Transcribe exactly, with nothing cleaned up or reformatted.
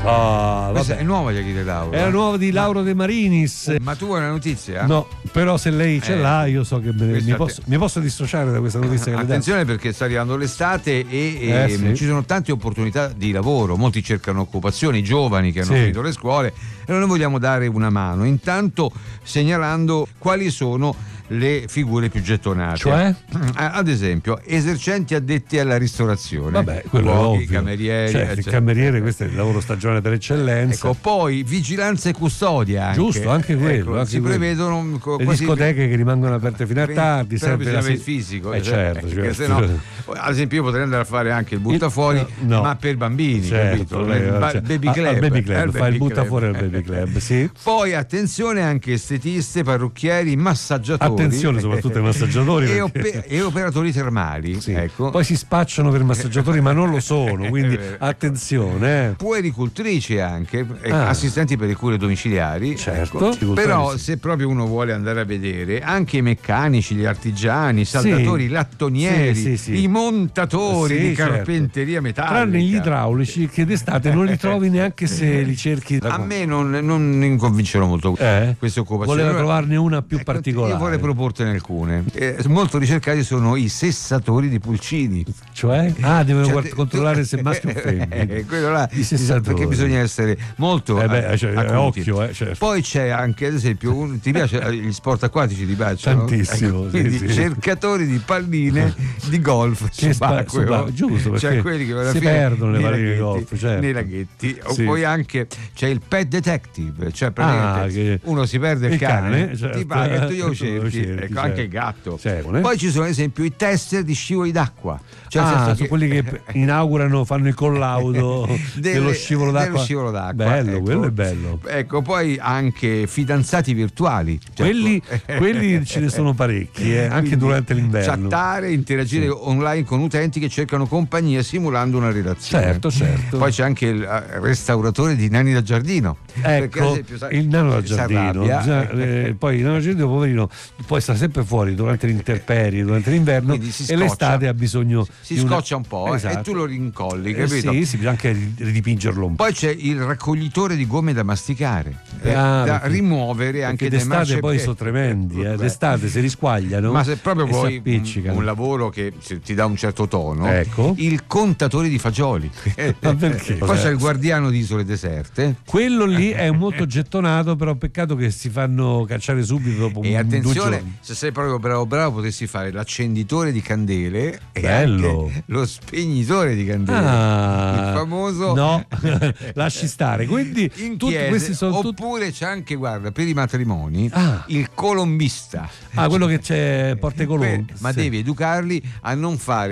Ah, Questa vabbè. è nuova, gli Achille Lauro. È la nuova di Lauro De Marinis. Ma tu hai una notizia? No, però se lei ce Eh, l'ha, io so che me ne- questa mi, te- posso, mi posso dissociare da questa notizia che le dà. Attenzione, perché sta arrivando l'estate e, e Eh, sì. ci sono tante opportunità di lavoro, molti cercano occupazioni, i giovani che hanno Sì. finito le scuole, e noi vogliamo dare una mano, intanto segnalando quali sono le figure più gettonate. Cioè? Ad esempio, esercenti addetti alla ristorazione. Vabbè, quello è cuochi, ovvio. camerieri, Cioè, il eccetera. cameriere, questo è il lavoro stagionale per eccellenza. Ecco, poi vigilanza e custodia anche. Giusto, anche quello, Ecco, anche si quello. prevedono co- Le quasi- discoteche che rimangono aperte fino a tardi, però serve bisogna la avere il se- fisico, eh, cioè, certo, perché certo. sennò, ad esempio, io potrei andare a fare anche il buttafuori, Il- no. ma per bambini, Certo, capito? lei- Il ba- cioè, baby a- club, al baby club, eh, il fa il baby butta club. fuori al baby club, sì. Poi attenzione anche estetiste, parrucchieri, massaggiatori. Attenzione soprattutto ai massaggiatori, e, perché- ope- e operatori termali. Sì. Ecco. Poi si spacciano per massaggiatori, ma non lo sono, quindi È vero. attenzione. eh. Puericultrici anche, eh, Ah. assistenti per le cure domiciliari. Certo. ecco. Agricoltori, Però sì. se proprio uno vuole andare a vedere, anche i meccanici, gli artigiani, i saldatori, i lattonieri, Sì, sì, sì. i montatori Sì, di certo. carpenteria metallica. Tranne gli idraulici che d'estate non li trovi neanche se li cerchi. A me non, non mi convincono molto Eh? queste occupazioni. Voleva Allora, trovarne una più ecco, particolare. Io vorrei proportene alcune. Eh, molto ricercati sono i sessatori di pulcini. Cioè? Ah, devono Cioè, guard- tu- controllare se maschio o femmina. Eh, quello là, I sessatori. perché bisogna essere molto Eh beh, eh, cioè, acuti. occhio, eh, certo. Poi c'è anche, ad esempio, un- ti piace eh, gli sport acquatici, ti piacciono? Tantissimo, Ecco, sì, quindi sì. cercatori di palline di golf Che spa- subacqueo. subacqueo, giusto, Cioè perché quelli che alla si fine perdono le nei palline di laghetti, golf, certo. nei laghetti. O Sì. poi anche c'è il pet detective, cioè Ah, praticamente che- uno si perde il, il cane, cane, certo. ti paga e tu glielo Tu lo cerchi, cerchi, ecco, certo. anche il gatto. Certo, eh. Poi ci sono ad esempio i tester di scivoli d'acqua. Cioè, nel Ah, senso sono quelli che inaugurano, fanno il collaudo Delle- dello scivolo d'acqua. dello scivolo d'acqua, Bello, ecco. quello è bello. Ecco, poi anche fidanzati virtuali. Cioè, Quelli, ecco. quelli ce ne sono parecchi, eh, anche Quindi durante l'inverno. Chattare, interagire Sì. online con utenti che cercano compagnia simulando una relazione. Certo, certo. Poi c'è anche il eh, restauratore di nani da giardino. Perché, ad Ecco, esempio, sa- il nano da si giardino, arrabbia, bisogna- eh, poi il nano da giardino, poverino, poi sta sempre fuori durante l'interperie, durante l'inverno, Quindi si e scoccia. l'estate ha bisogno si di una- scoccia un po' eh, Esatto. e tu lo rincolli, Eh, capito? sì, sì, bisogna anche ridipingerlo un po'. Poi c'è il raccoglitore di gomme da masticare, eh, Ah, da perché- rimuovere anche Perché dai d'estate poi marciapiedi. sono tremendi, eh, Beh. d'estate si risquagliano. Ma se proprio e si vuoi un, appiccicano. un lavoro che se ti dà un certo tono, Ecco. il contatore di fagioli. Ma perché? Poi c'è il guardiano di isole deserte. Quello lì è molto gettonato, però peccato che si fanno cacciare subito dopo E un, due attenzione, giorni. se sei proprio bravo bravo potresti fare l'accenditore di candele e Bello. anche lo spegnitore di candele. Ah, il famoso no, lasci stare. Quindi in tutti chiese, questi sono tutti. oppure c'è anche, guarda, per i matrimoni Ah. il colombista. Ah, quello che c'è Porte Colombo. Ma Sì. devi educarli a non fare